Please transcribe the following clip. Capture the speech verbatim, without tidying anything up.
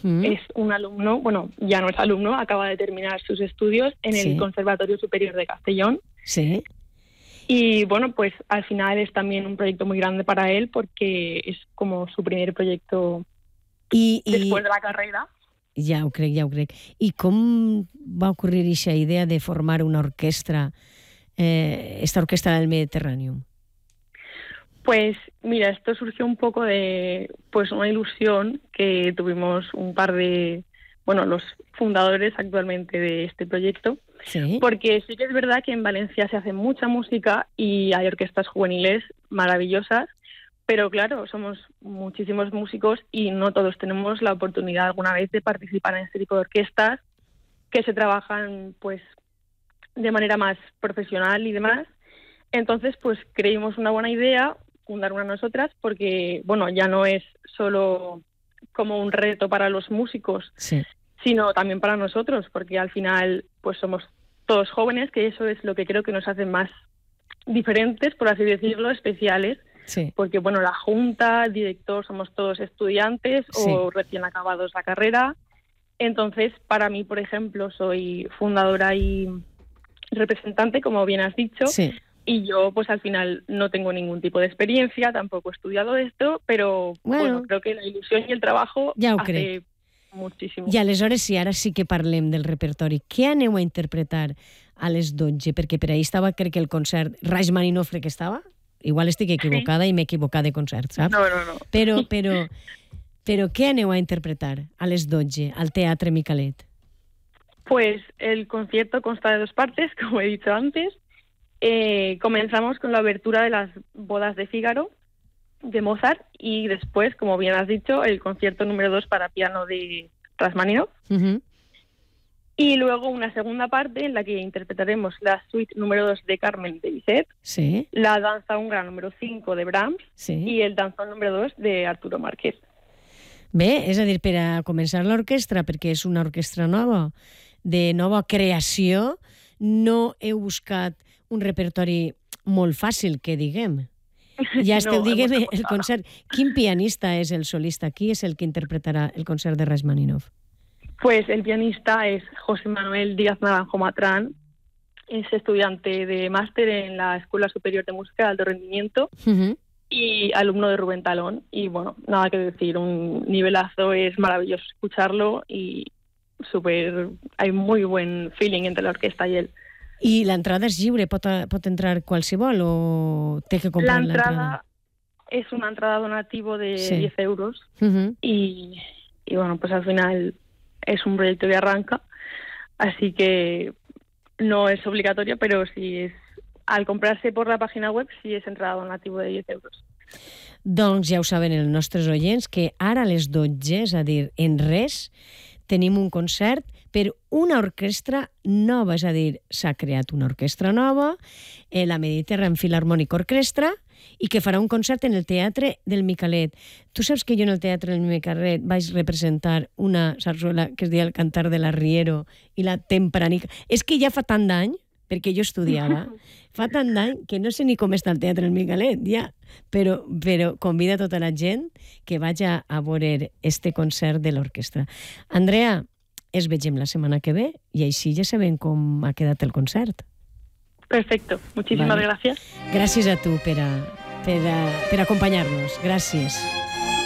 Mm. es un alumno, bueno, ya no es alumno, acaba de terminar sus estudios en el Sí. Conservatorio Superior de Castellón. Sí. Y bueno, pues al final es también un proyecto muy grande para él porque es como su primer proyecto I, i después de la carrera. ja ho crec, ja ho crec. I com va ocurrir aquesta idea de formar una orquestra, eh, esta orquestra del Mediterráneo? Pues mira, esto surgió un poco de pues una ilusión que tuvimos un par de, bueno, los fundadores actualmente de este proyecto, Sí. porque sí que es verdad que en Valencia se hace mucha música y hay orquestas juveniles maravillosas, pero claro, somos muchísimos músicos y no todos tenemos la oportunidad alguna vez de participar en este tipo de orquestas que se trabajan pues de manera más profesional y demás. Entonces, pues creímos una buena idea fundar una nosotras porque, bueno, ya no es solo como un reto para los músicos, Sí. sino también para nosotros, porque al final pues somos todos jóvenes, que eso es lo que creo que nos hace más diferentes, por así decirlo, especiales, Sí. porque bueno, la junta, el director, somos todos estudiantes Sí. o recién acabados la carrera. Entonces, para mí, por ejemplo, soy fundadora y representante, como bien has dicho, Sí. y yo pues al final no tengo ningún tipo de experiencia, tampoco he estudiado esto, pero Bueno. bueno, creo que la ilusión y el trabajo Ja ho hace crec. moltíssim. I aleshores, si ara sí que parlem del repertori, què aneu a interpretar a les dotze? Perquè per ahir estava, crec que el concert Rachmaninoff que estava, igual estic equivocada sí. I m'he equivocat de concert, saps? No, no, no. Però, però, però què aneu a interpretar a les dotze al Teatre Micalet? Pues el concierto consta de dos partes, como he dicho antes. Eh, comenzamos con la abertura de las bodas de Fígaro, de Mozart, y después, como bien has dicho, el concierto número dos para piano de Rachmaninoff. Uh-huh. Y luego una segunda parte en la que interpretaremos la suite número dos de Carmen de Bizet, Sí. la danza húngara número cinco de Brahms Sí. y el danzón número dos de Arturo Márquez. Bé, és a dir, per a començar l'orquestra, perquè és una orquestra nova, de nova creació, no heu buscat un repertori molt fàcil, que diguem. Ja esteu, No, diguem, hemos el concert. Quin pianista és el solista? Qui és el que interpretarà el concert de Rachmaninoff? Pues el pianista es José Manuel Díaz Naranjo Matrán, es estudiante de máster en la Escuela Superior de Música de Alto Rendimiento Uh-huh. y alumno de Rubén Talón. Y bueno, nada que decir, un nivelazo, es maravilloso escucharlo y súper, hay muy buen feeling entre la orquesta y él. I l'entrada és lliure? Pot, pot entrar qualsevol o té que La comprar l'entrada? entrada es una entrada donativo de Sí. diez euros Uh-huh. y, y bueno, pues al final es un proyecto que arranca, así que no es obligatorio, pero sí es, al comprarse por la página web, sí es entrada donativo de diez euros. Doncs ja ho saben els nostres oients, que ara a les dotze, és a dir, en res, tenim un concert per una orquestra nova, és a dir, s'ha creat una orquestra nova, eh, la Mediterráneo Philharmonic Orchestra, i que farà un concert en el Teatre del Micalet. Tu saps que jo en el Teatre del Micalet vaig representar una sarsuela que es deia El cantar de l'Arriero i la Tempranica. És que ja fa tant d'any, perquè jo estudiava, fa tant d'any que no sé ni com està el Teatre del Micalet, ja, però, però convida tota la gent que vagi a, a veure este concert de l'orquestra. Andrea, es vegem la setmana que ve i així ja sabem com ha quedat el concert. Perfecto, muchísimas Vale. gracias. Gràcies a tu per, a, per, a, per acompanyar-nos. Gràcies.